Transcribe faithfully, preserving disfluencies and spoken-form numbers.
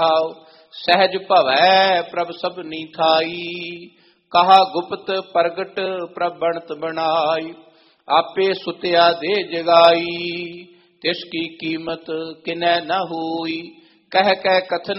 सहज भवै प्रभ सबनी थाई, कहा गुप्त प्रगट प्रभ बनत बनाई, आपे सुत्या दे जगाई, तिसकी कीमत किनै न होई, कह कह कथन